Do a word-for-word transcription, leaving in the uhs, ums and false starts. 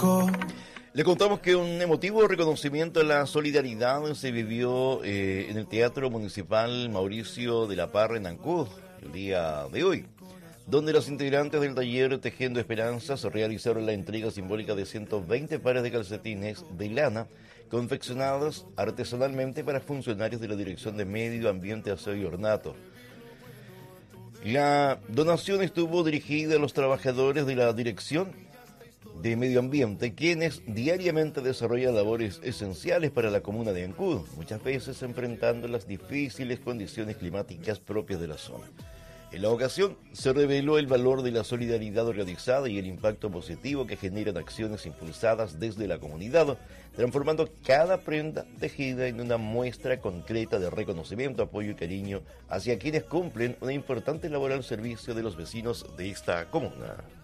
loco. Le contamos que un emotivo reconocimiento a la solidaridad se vivió eh, en el Teatro Municipal Mauricio de la Parra en Ancud el día de hoy, donde los integrantes del taller Tejiendo Esperanzas realizaron la entrega simbólica de ciento veinte pares de calcetines de lana confeccionados artesanalmente para funcionarios de la Dirección de Medio Ambiente, Aseo y Ornato. La donación estuvo dirigida a los trabajadores de la Dirección de Medio Ambiente, quienes diariamente desarrollan labores esenciales para la comuna de Ancud, muchas veces enfrentando las difíciles condiciones climáticas propias de la zona. En la ocasión se reveló el valor de la solidaridad organizada y el impacto positivo que generan acciones impulsadas desde la comunidad, transformando cada prenda tejida en una muestra concreta de reconocimiento, apoyo y cariño hacia quienes cumplen una importante labor al servicio de los vecinos de esta comuna.